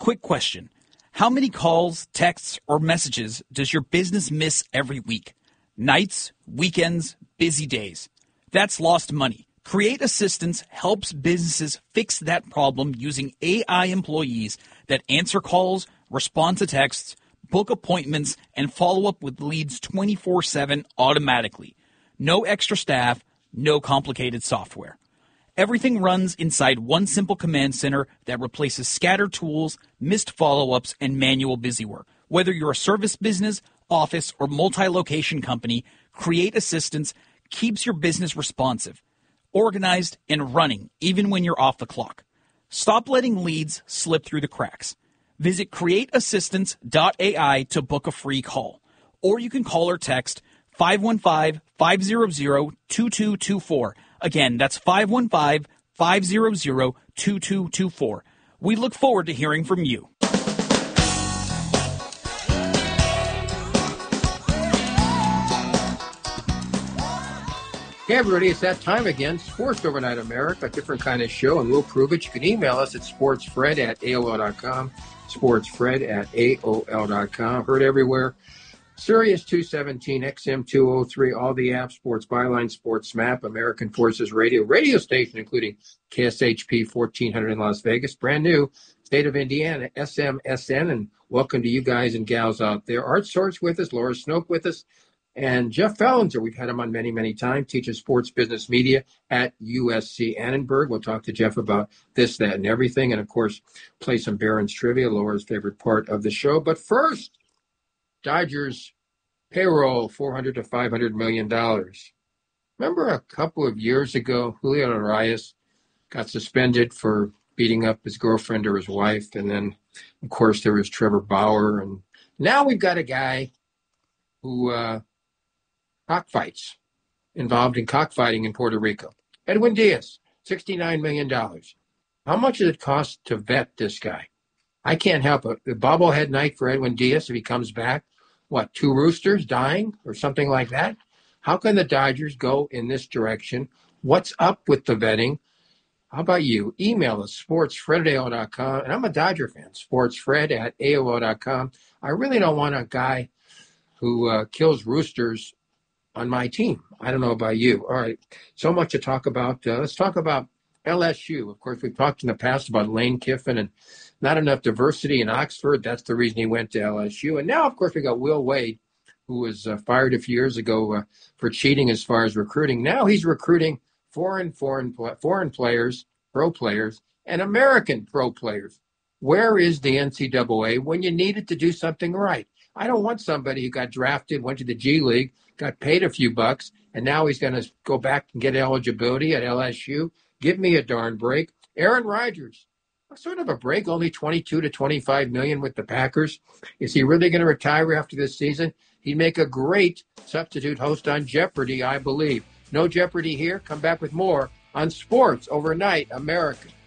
Quick question. How many calls, texts, or messages does your business miss every week? Nights, weekends, busy days. That's lost money. Create Assistance helps businesses fix that problem using AI employees that answer calls, respond to texts, book appointments, and follow up with leads 24/7 automatically. No extra staff, no complicated software. Everything runs inside one simple command center that replaces scattered tools, missed follow-ups, and manual busywork. Whether you're a service business, office, or multi-location company, Create Assistance keeps your business responsive, organized, and running even when you're off the clock. Stop letting leads slip through the cracks. Visit createassistance.ai to book a free call. Or you can call or text 515-500-2224. Again, that's 515-500-2224. We look forward to hearing from you. Hey, everybody, it's that time again. Sports Overnight America, a different kind of show, and we'll prove it. You can email us at sportsfred@aol.com, sportsfred@aol.com. Heard everywhere. Sirius 217, XM 203, all the apps, Sports Byline, Sports Map, American Forces radio station, including KSHP 1400 in Las Vegas, brand new, state of Indiana, SMSN, and welcome to you guys and gals out there. Art Sorts with us, Laura Snoke with us, and Jeff Fellenzer. We've had him on many, many times, teaches sports business media at USC Annenberg. We'll talk to Jeff about this, that, and everything, and of course, play some Barron's Trivia, Laura's favorite part of the show. But first, Dodgers payroll, $400 to $500 million. Remember a couple of years ago, Julio Urias got suspended for beating up his girlfriend or his wife, and then, of course, there was Trevor Bauer, and now we've got a guy who cockfights, involved in cockfighting in Puerto Rico. Edwin Diaz, $69 million. How much does it cost to vet this guy? I can't help it. The bobblehead night for Edwin Diaz, if he comes back, what, 2 roosters dying or something like that? How can the Dodgers go in this direction? What's up with the vetting? How about you? Email us, sportsfred@aol.com. And I'm a Dodger fan, sportsfred@aol.com. I really don't want a guy who kills roosters on my team. I don't know about you. All right, so much to talk about. Let's talk about LSU. Of course, we've talked in the past about Lane Kiffin and not enough diversity in Oxford. That's the reason he went to LSU. And now, of course, we got Will Wade, who was fired a few years ago for cheating as far as recruiting. Now he's recruiting foreign players, pro players, and American pro players. Where is the NCAA when you needed to do something right? I don't want somebody who got drafted, went to the G League, got paid a few bucks, and now he's going to go back and get eligibility at LSU. Give me a darn break. Aaron Rodgers, sort of a break, only 22 to 25 million with the Packers. Is he really going to retire after this season? He'd make a great substitute host on Jeopardy, I believe. No Jeopardy here. Come back with more on Sports Overnight America.